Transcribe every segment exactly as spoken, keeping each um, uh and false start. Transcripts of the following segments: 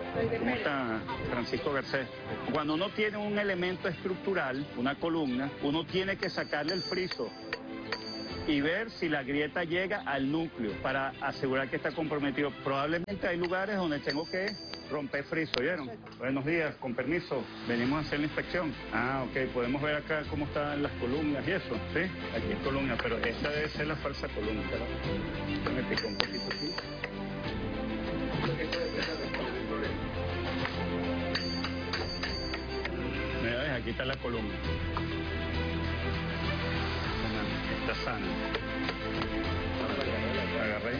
¿Cómo está Francisco Garcés? Cuando uno tiene un elemento estructural, una columna, uno tiene que sacarle el friso y ver si la grieta llega al núcleo para asegurar que está comprometido. Probablemente hay lugares donde tengo que romper friso, ¿vieron? Buenos días, con permiso, venimos a hacer la inspección. Ah, ok, podemos ver acá cómo están las columnas y eso, ¿sí? Aquí es columna, pero esta debe ser la falsa columna. Me picó un poquito aquí. Mira, ves, aquí está la columna. Está sana. Agarré.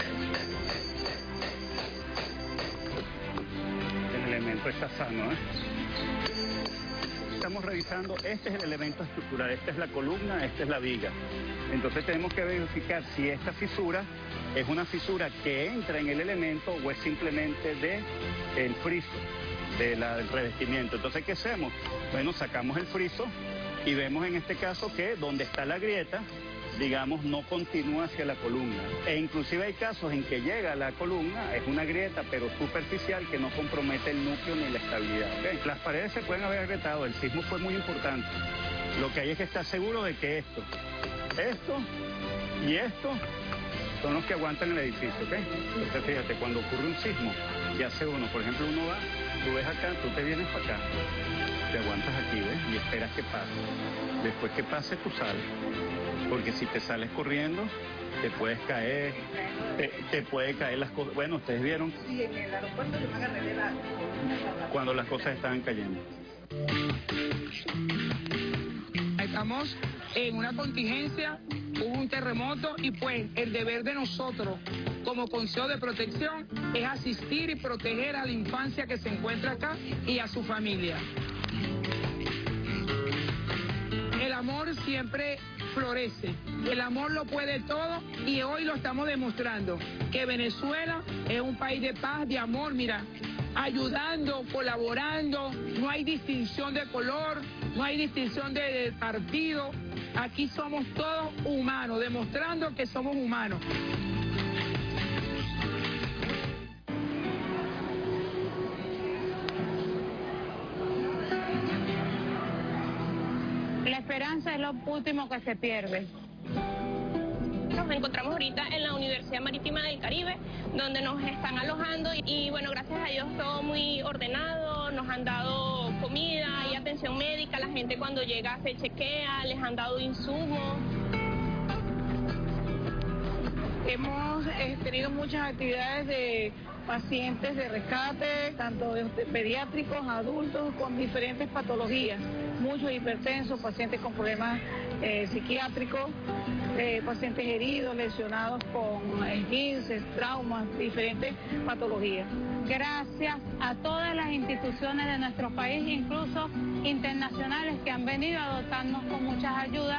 El elemento está sano, ¿eh? Estamos revisando, este es el elemento estructural, esta es la columna, esta es la viga. Entonces tenemos que verificar si esta fisura es una fisura que entra en el elemento o es simplemente de el friso, de la, del revestimiento. Entonces, ¿qué hacemos? Bueno, sacamos el friso y vemos en este caso que donde está la grieta, digamos, no continúa hacia la columna. E inclusive hay casos en que llega a la columna, es una grieta, pero superficial, que no compromete el núcleo ni la estabilidad. ¿Okay? Las paredes se pueden haber agrietado, el sismo fue muy importante. Lo que hay es que estar seguro de que esto, esto y esto son los que aguantan el edificio, ¿ok? Entonces, fíjate, cuando ocurre un sismo, ya hace uno, por ejemplo, uno va, tú ves acá, tú te vienes para acá, te aguantas aquí, ¿ves? Y esperas que pase. Después que pase, tú sales. Porque si te sales corriendo, te puedes caer, te, te puede caer las cosas. Bueno, ustedes vieron. Sí, en el aeropuerto yo me agarré de la... Cuando las cosas estaban cayendo. Estamos en una contingencia, hubo un terremoto y pues el deber de nosotros como Consejo de Protección es asistir y proteger a la infancia que se encuentra acá y a su familia. El amor siempre florece, el amor lo puede todo y hoy lo estamos demostrando, que Venezuela es un país de paz, de amor, mira, ayudando, colaborando, no hay distinción de color, no hay distinción de, de partido, aquí somos todos humanos, demostrando que somos humanos. La esperanza es lo último que se pierde. Nos encontramos ahorita en la Universidad Marítima del Caribe, donde nos están alojando y, y bueno, gracias a Dios todo muy ordenado, nos han dado comida y atención médica, la gente cuando llega se chequea, les han dado insumos. Hemos eh, tenido muchas actividades de pacientes de rescate, tanto de pediátricos, adultos, con diferentes patologías, muchos hipertensos, pacientes con problemas eh, psiquiátricos, eh, pacientes heridos, lesionados con esguinces, traumas, diferentes patologías. Gracias a todas las instituciones de nuestro país, incluso internacionales, que han venido a dotarnos con muchas ayudas.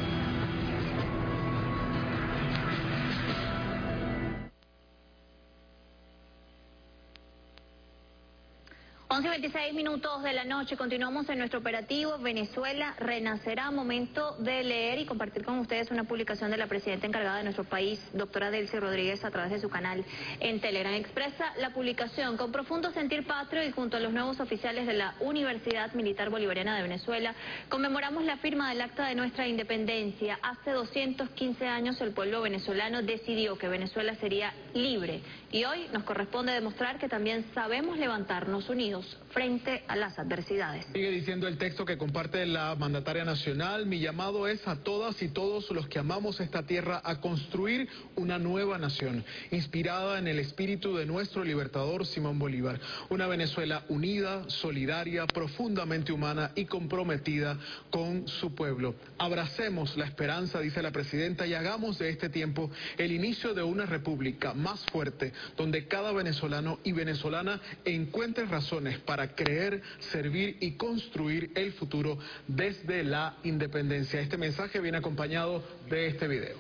once y veintiséis minutos de la noche, continuamos en nuestro operativo Venezuela Renacerá. Momento de leer y compartir con ustedes una publicación de la presidenta encargada de nuestro país, doctora Delcy Rodríguez, a través de su canal en Telegram. Expresa la publicación: con profundo sentir patrio y junto a los nuevos oficiales de la Universidad Militar Bolivariana de Venezuela, conmemoramos la firma del acta de nuestra independencia. Hace doscientos quince años el pueblo venezolano decidió que Venezuela sería libre y hoy nos corresponde demostrar que también sabemos levantarnos unidos frente a las adversidades. Sigue diciendo el texto que comparte la mandataria nacional: mi llamado es a todas y todos los que amamos esta tierra a construir una nueva nación, inspirada en el espíritu de nuestro libertador Simón Bolívar. Una Venezuela unida, solidaria, profundamente humana y comprometida con su pueblo. Abracemos la esperanza, dice la presidenta, y hagamos de este tiempo el inicio de una república más fuerte, donde cada venezolano y venezolana encuentre razones para creer, servir y construir el futuro desde la independencia. Este mensaje viene acompañado de este video.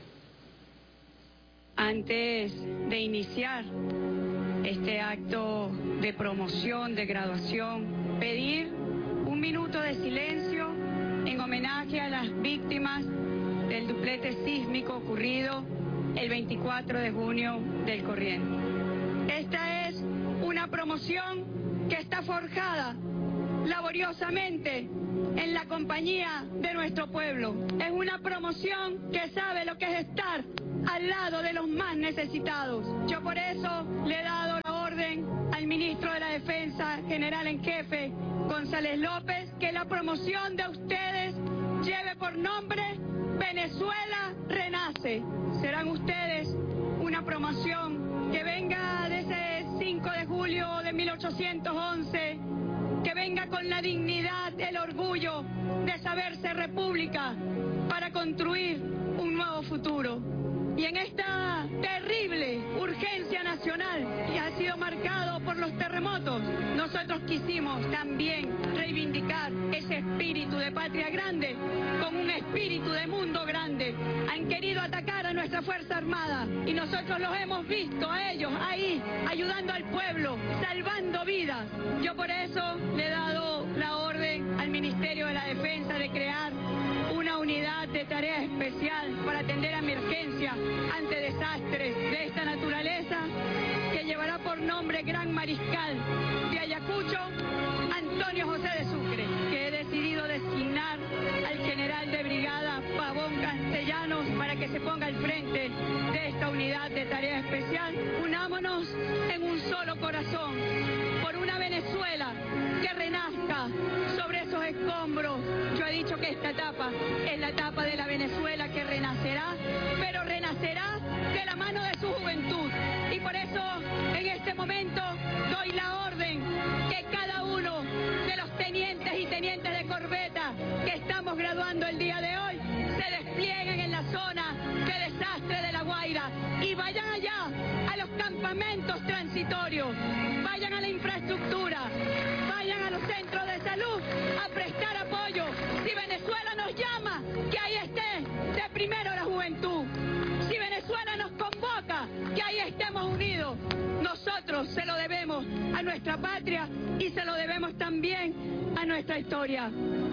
Antes de iniciar este acto de promoción, de graduación, pedir un minuto de silencio en homenaje a las víctimas del duplete sísmico ocurrido el veinticuatro de junio del corriente. Esta es una promoción que está forjada laboriosamente en la compañía de nuestro pueblo. Es una promoción que sabe lo que es estar al lado de los más necesitados. Yo por eso le he dado la orden al ministro de la Defensa, general en jefe, González López, que la promoción de ustedes lleve por nombre Venezuela Renace. Serán ustedes una promoción que venga de ese cinco de julio de mil ochocientos once, que venga con la dignidad, el orgullo de saberse república para construir un nuevo futuro. Y en esta terrible urgencia nacional que ha sido marcado por los terremotos, nosotros quisimos también reivindicar ese espíritu de patria grande con un espíritu de mundo grande. Han querido atacar a nuestra Fuerza Armada y nosotros los hemos visto a ellos ahí, ayudando al pueblo, salvando vidas. Yo por eso le he dado la orden al Ministerio de la Defensa de crear una unidad de tarea especial para atender emergencias ante desastres de esta naturaleza, que llevará por nombre Gran Mariscal de Ayacucho, Antonio José de Sucre, que he decidido designar al general de brigada Pavón Castellanos para que se ponga al frente de esta unidad de tarea especial. Unámonos en un solo corazón por una Venezuela que renazca sobre esos escombros. Yo he dicho que esta etapa es la etapa de la Venezuela que renacerá, pero renacerá de la mano de su juventud. Y por eso en este momento doy la orden que cada uno de los tenientes y tenientes de corbeta que estamos graduando el día de hoy se desplieguen en la zona de desastre de La Guaira y vayan allá a los campamentos transitorios, vayan a la infraestructura, vayan a los centros de salud a prestar apoyo. Si Venezuela nos llama, que ahí esté de primero la juventud. Si Venezuela nos convoca, que ahí estemos unidos. Nosotros se lo debemos a nuestra patria y se lo debemos también a nuestra historia.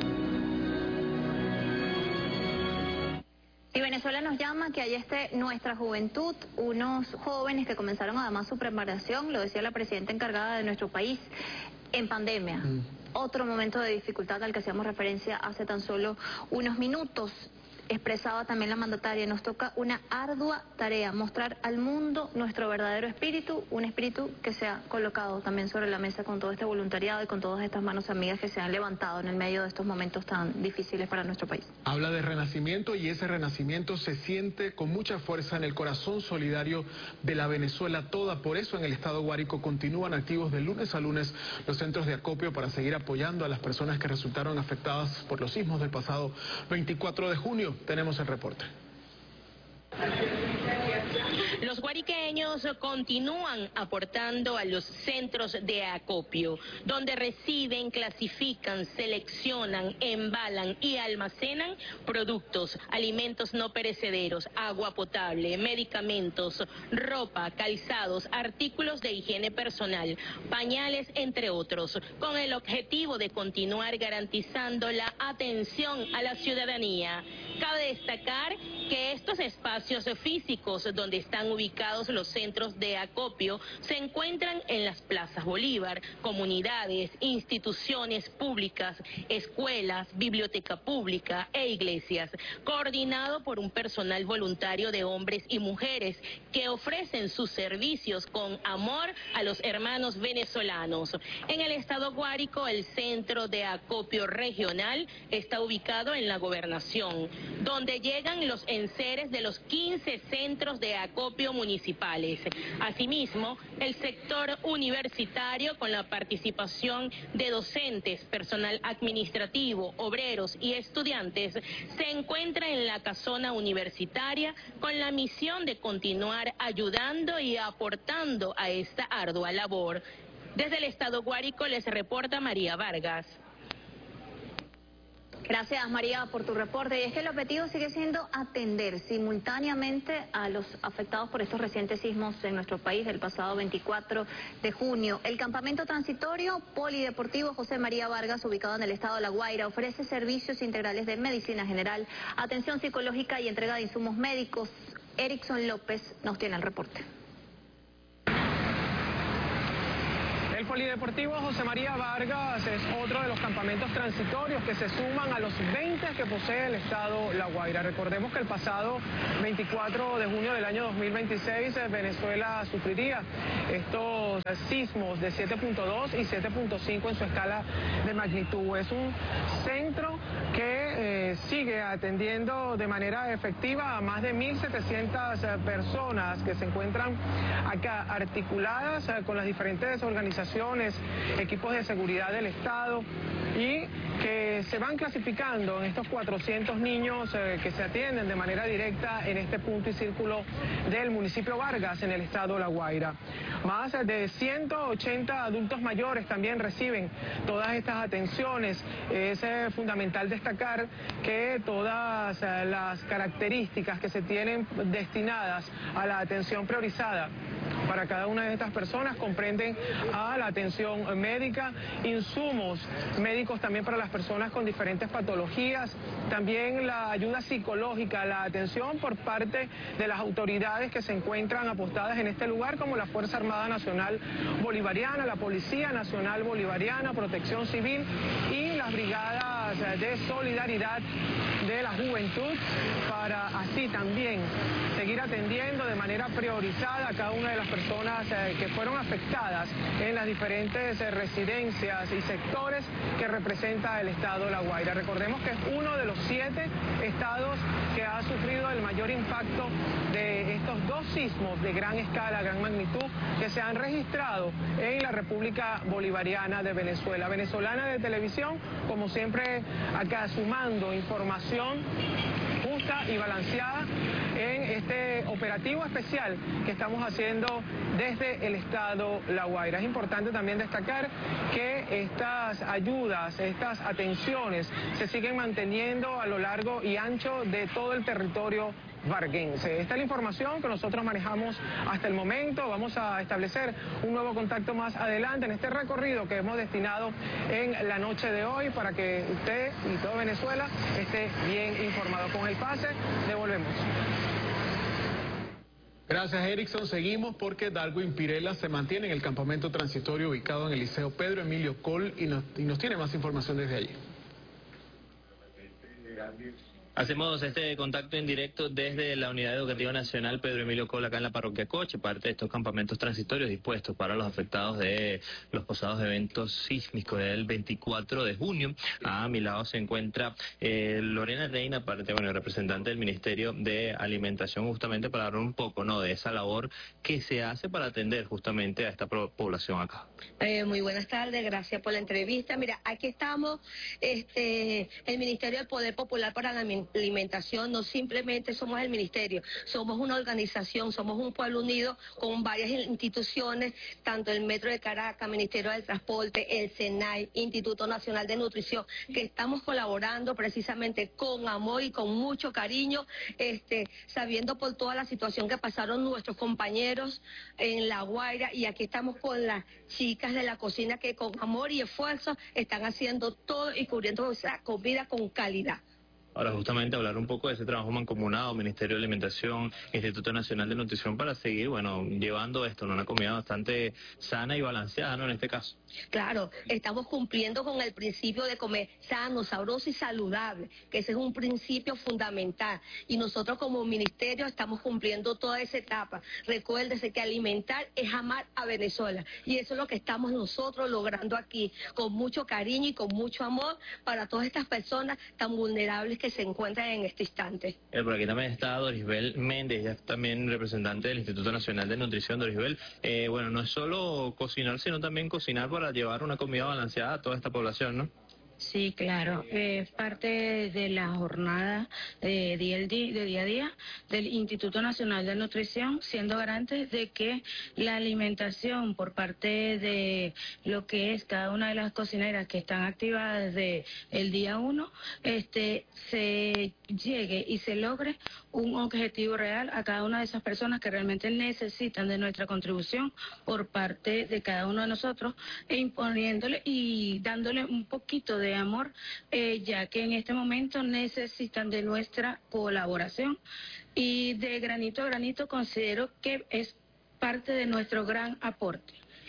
Si Venezuela nos llama, que ahí esté nuestra juventud, unos jóvenes que comenzaron además su preparación, lo decía la presidenta encargada de nuestro país, en pandemia. Mm. Otro momento de dificultad al que hacíamos referencia hace tan solo unos minutos. Expresaba también la mandataria, nos toca una ardua tarea, mostrar al mundo nuestro verdadero espíritu, un espíritu que se ha colocado también sobre la mesa con todo este voluntariado y con todas estas manos amigas que se han levantado en el medio de estos momentos tan difíciles para nuestro país. Habla de renacimiento y ese renacimiento se siente con mucha fuerza en el corazón solidario de la Venezuela toda. Por eso en el estado Guárico continúan activos de lunes a lunes los centros de acopio para seguir apoyando a las personas que resultaron afectadas por los sismos del pasado veinticuatro de junio. Tenemos el reporte. Los guariqueños continúan aportando a los centros de acopio, donde reciben, clasifican, seleccionan, embalan y almacenan productos, alimentos no perecederos, agua potable, medicamentos, ropa, calzados, artículos de higiene personal, pañales, entre otros, con el objetivo de continuar garantizando la atención a la ciudadanía. Cabe destacar que estos espacios físicos donde están ubicados los centros de acopio se encuentran en las plazas Bolívar, comunidades, instituciones públicas, escuelas, biblioteca pública e iglesias, coordinado por un personal voluntario de hombres y mujeres que ofrecen sus servicios con amor a los hermanos venezolanos. En el estado Guárico, el centro de acopio regional está ubicado en la gobernación, donde llegan los enseres de los quince centros de acopio municipales. Asimismo, el sector universitario, con la participación de docentes, personal administrativo, obreros y estudiantes, se encuentra en la casona universitaria con la misión de continuar ayudando y aportando a esta ardua labor. Desde el estado Guárico les reporta María Vargas. Gracias, María, por tu reporte. Y es que el objetivo sigue siendo atender simultáneamente a los afectados por estos recientes sismos en nuestro país del pasado veinticuatro de junio. El campamento transitorio polideportivo José María Vargas, ubicado en el estado de La Guaira, ofrece servicios integrales de medicina general, atención psicológica y entrega de insumos médicos. Erickson López nos tiene el reporte. El Polideportivo José María Vargas es otro de los campamentos transitorios que se suman a los veinte que posee el estado La Guaira. Recordemos que el pasado veinticuatro de junio del año dos mil veintiséis Venezuela sufriría estos sismos de siete punto dos y siete punto cinco en su escala de magnitud. Es un centro que eh, sigue atendiendo de manera efectiva a más de mil setecientas personas que se encuentran acá articuladas eh, con las diferentes organizaciones, equipos de seguridad del Estado, y que se van clasificando en estos cuatrocientos niños eh, que se atienden de manera directa en este punto y círculo del municipio Vargas en el estado La Guaira. Más de ciento ochenta adultos mayores también reciben todas estas atenciones. Es eh, fundamental destacar que todas eh, las características que se tienen destinadas a la atención priorizada para cada una de estas personas comprenden a la atención médica, insumos médicos también para las personas con diferentes patologías, también la ayuda psicológica, la atención por parte de las autoridades que se encuentran apostadas en este lugar, como la Fuerza Armada Nacional Bolivariana, la Policía Nacional Bolivariana, Protección Civil y las brigadas de solidaridad de la juventud, para así también seguir atendiendo de manera priorizada a cada una de las personas eh, que fueron afectadas en las diferentes eh, residencias y sectores que representa el estado La Guaira. Recordemos que es uno de los siete estados que ha sufrido el mayor impacto de estos dos sismos de gran escala, gran magnitud, que se han registrado en la República Bolivariana de Venezuela. Venezolana de Televisión, como siempre, acá sumando información justa y balanceada en este operativo especial que estamos haciendo desde el estado La Guaira. Es importante también destacar que estas ayudas, estas atenciones se siguen manteniendo a lo largo y ancho de todo el territorio varguense. Esta es la información que nosotros manejamos hasta el momento. Vamos a establecer un nuevo contacto más adelante en este recorrido que hemos destinado en la noche de hoy para que usted y todo Venezuela esté bien informado. Con el pase, devolvemos. Gracias, Erickson. Seguimos porque Darwin Pirela se mantiene en el campamento transitorio ubicado en el Liceo Pedro Emilio Col y nos, y nos tiene más información desde allí. Hacemos este contacto en directo desde la Unidad Educativa Nacional Pedro Emilio Col, acá en la parroquia Coche, parte de estos campamentos transitorios dispuestos para los afectados de los pasados eventos sísmicos del veinticuatro de junio. A mi lado se encuentra eh, Lorena Reina, parte, bueno, representante del Ministerio de Alimentación, justamente para hablar un poco, ¿no?, de esa labor que se hace para atender justamente a esta población acá. Eh, muy buenas tardes, gracias por la entrevista. Mira, aquí estamos, este, el Ministerio del Poder Popular para la Alimentación. No simplemente somos el ministerio, somos una organización, somos un pueblo unido con varias instituciones, tanto el Metro de Caracas, Ministerio del Transporte, el SENAI, Instituto Nacional de Nutrición, que estamos colaborando precisamente con amor y con mucho cariño, este, sabiendo por toda la situación que pasaron nuestros compañeros en La Guaira, y aquí estamos con las chicas de la cocina que con amor y esfuerzo están haciendo todo y cubriendo esa comida con calidad. Ahora, justamente hablar un poco de ese trabajo mancomunado, Ministerio de Alimentación, Instituto Nacional de Nutrición, para seguir, bueno, llevando esto, ¿no?, una comida bastante sana y balanceada, ¿no?, en este caso. Claro, estamos cumpliendo con el principio de comer sano, sabroso y saludable, que ese es un principio fundamental. Y nosotros como ministerio estamos cumpliendo toda esa etapa. Recuérdese que alimentar es amar a Venezuela. Y eso es lo que estamos nosotros logrando aquí, con mucho cariño y con mucho amor para todas estas personas tan vulnerables que se encuentran en este instante. Eh, por aquí también está Dorisbel Méndez, ya también representante del Instituto Nacional de Nutrición. Dorisbel, eh, bueno, no es solo cocinar, sino también cocinar para llevar una comida balanceada a toda esta población, ¿no? Sí, claro, es eh, parte de la jornada de día, de día a día del Instituto Nacional de Nutrición, siendo garantes de que la alimentación por parte de lo que es cada una de las cocineras que están activadas desde el día uno, este, se llegue y se logre un objetivo real a cada una de esas personas que realmente necesitan de nuestra contribución por parte de cada uno de nosotros, e imponiéndole y dándole un poquito de amor, eh, ya que en este momento necesitan de nuestra colaboración, y de granito a granito considero que es parte de nuestro gran aporte.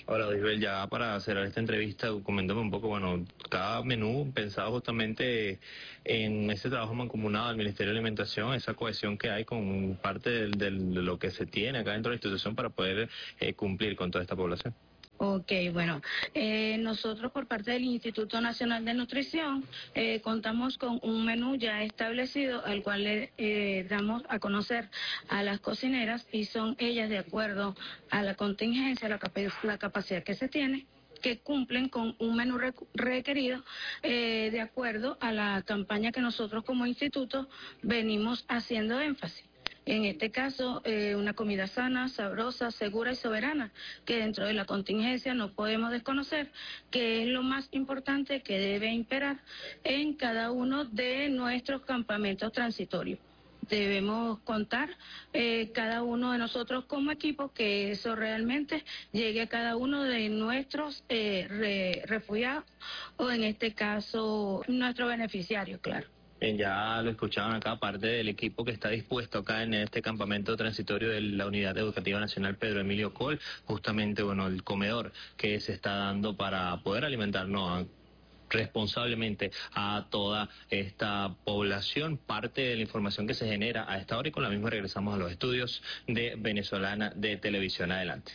Hola, Odisbel, ya para cerrar esta entrevista, coméntame un poco, bueno, cada menú pensado justamente en ese trabajo mancomunado del Ministerio de Alimentación, esa cohesión que hay con parte del, del, de lo que se tiene acá dentro de la institución para poder eh, cumplir con toda esta población. Ok, bueno, eh, nosotros por parte del Instituto Nacional de Nutrición eh, contamos con un menú ya establecido al cual le eh, damos a conocer a las cocineras y son ellas de acuerdo a la contingencia, la, capa la capacidad que se tiene, que cumplen con un menú requerido eh, de acuerdo a la campaña que nosotros como instituto venimos haciendo énfasis. En este caso, eh, una comida sana, sabrosa, segura y soberana, que dentro de la contingencia no podemos desconocer, que es lo más importante que debe imperar en cada uno de nuestros campamentos transitorios. Debemos contar eh, cada uno de nosotros como equipo que eso realmente llegue a cada uno de nuestros eh, re, refugiados o en este caso nuestros beneficiarios, claro. Bien, ya lo escuchaban acá, parte del equipo que está dispuesto acá en este campamento transitorio de la Unidad Educativa Nacional Pedro Emilio Coll, justamente, bueno, el comedor que se está dando para poder alimentarnos responsablemente a toda esta población, parte de la información que se genera a esta hora y con la misma regresamos a los estudios de Venezolana de Televisión. Adelante.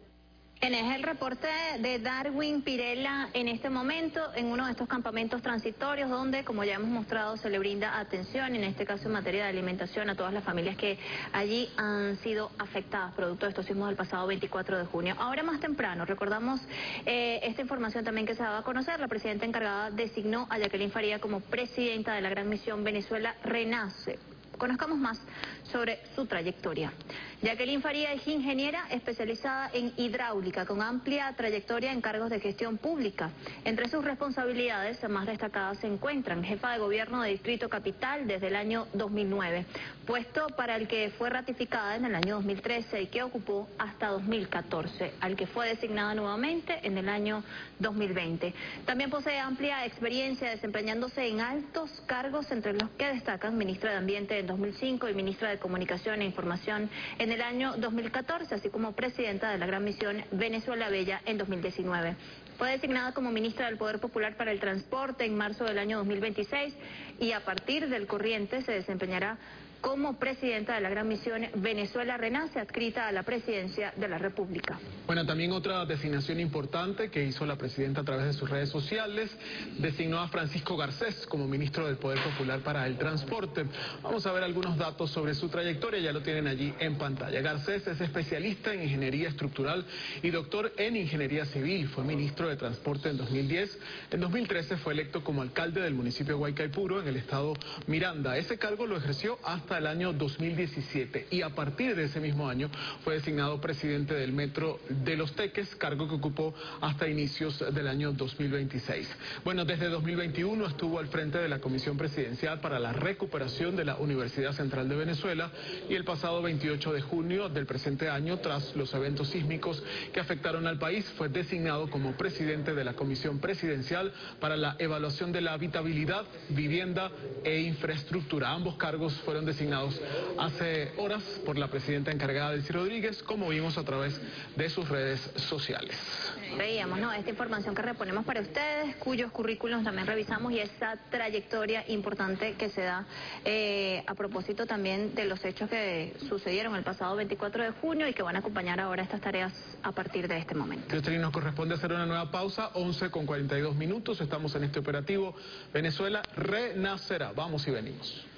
En es el reporte de Darwin Pirela en este momento en uno de estos campamentos transitorios donde, como ya hemos mostrado, se le brinda atención, en este caso en materia de alimentación, a todas las familias que allí han sido afectadas producto de estos sismos del pasado veinticuatro de junio. Ahora más temprano, recordamos eh, esta información también que se daba a conocer, la presidenta encargada designó a Jacqueline Faría como presidenta de la Gran Misión Venezuela Renace. Conozcamos más sobre su trayectoria. Jacqueline Faría es ingeniera especializada en hidráulica, con amplia trayectoria en cargos de gestión pública. Entre sus responsabilidades más destacadas se encuentran jefa de gobierno de Distrito Capital desde el año dos mil nueve, puesto para el que fue ratificada en el año dos mil trece y que ocupó hasta dos mil catorce, al que fue designada nuevamente en el año dos mil veinte. También posee amplia experiencia desempeñándose en altos cargos, entre los que destacan ministra de Ambiente en dos mil cinco y ministra de Comunicación e Información en el año dos mil catorce, así como presidenta de la Gran Misión Venezuela Bella en dos mil diecinueve. Fue designada como ministra del Poder Popular para el Transporte en marzo del año dos mil veintiséis y a partir del corriente se desempeñará como presidenta de la Gran Misión Venezuela Renace, adscrita a la presidencia de la República. Bueno, también otra designación importante que hizo la presidenta a través de sus redes sociales, designó a Francisco Garcés como ministro del Poder Popular para el Transporte. Vamos a ver algunos datos sobre su trayectoria, ya lo tienen allí en pantalla. Garcés es especialista en ingeniería estructural y doctor en ingeniería civil. Fue ministro de Transporte en dos mil diez. En dos mil trece fue electo como alcalde del municipio de Guaycaipuro, en el estado Miranda. Ese cargo lo ejerció hasta hasta el año dos mil diecisiete y a partir de ese mismo año fue designado presidente del Metro de Los Teques, cargo que ocupó hasta inicios del año dos mil veintiséis. Bueno, desde dos mil veintiuno estuvo al frente de la Comisión Presidencial para la Recuperación de la Universidad Central de Venezuela y el pasado veintiocho de junio del presente año, tras los eventos sísmicos que afectaron al país, fue designado como presidente de la Comisión Presidencial para la Evaluación de la Habitabilidad, Vivienda e Infraestructura. Ambos cargos fueron designados hace horas por la presidenta encargada, Delcy Rodríguez, como vimos a través de sus redes sociales. Veíamos, ¿no?, esta información que reponemos para ustedes, cuyos currículos también revisamos y esa trayectoria importante que se da eh, a propósito también de los hechos que sucedieron el pasado veinticuatro de junio y que van a acompañar ahora estas tareas a partir de este momento. Jocelyn, nos corresponde hacer una nueva pausa, once con cuarenta y dos minutos, estamos en este operativo Venezuela Renacerá. Vamos y venimos.